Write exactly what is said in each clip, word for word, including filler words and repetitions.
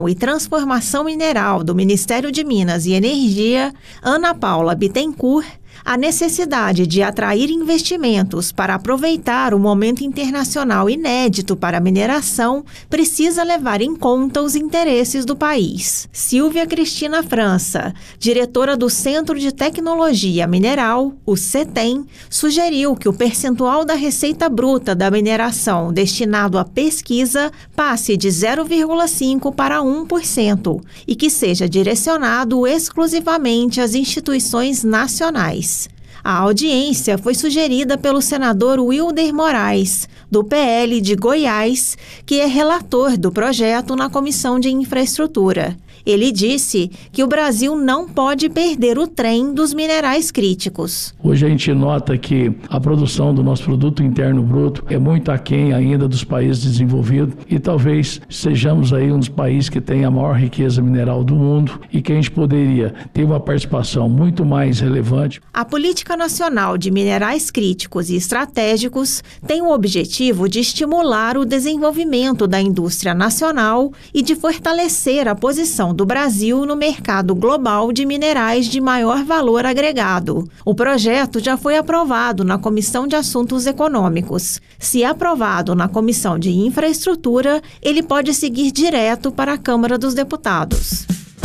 e Transformação Mineral do Ministério de Minas e Energia, Ana Paula Bittencourt, a necessidade de atrair investimentos para aproveitar o momento internacional inédito para a mineração precisa levar em conta os interesses do país. Silvia Cristina França, diretora do Centro de Tecnologia Mineral, o CETEM, sugeriu que o percentual da receita bruta da mineração destinado à pesquisa passe de zero vírgula cinco por cento para um por cento e que seja direcionado exclusivamente às instituições nacionais. A audiência foi sugerida pelo senador Wilder Moraes, do P L de Goiás, que é relator do projeto na Comissão de Infraestrutura. Ele disse que o Brasil não pode perder o trem dos minerais críticos. Hoje a gente nota que a produção do nosso produto interno bruto é muito aquém ainda dos países desenvolvidos e talvez sejamos aí um dos países que tem a maior riqueza mineral do mundo e que a gente poderia ter uma participação muito mais relevante. A Política Nacional de Minerais Críticos e Estratégicos tem o objetivo de estimular o desenvolvimento da indústria nacional e de fortalecer a posição do Brasil no mercado global de minerais de maior valor agregado. O projeto já foi aprovado na Comissão de Assuntos Econômicos. Se aprovado na Comissão de Infraestrutura, ele pode seguir direto para a Câmara dos Deputados.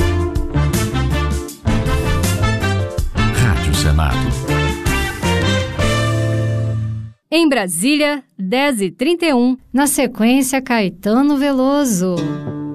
Rádio Senado. Em Brasília, dez e trinta e um, na sequência Caetano Veloso.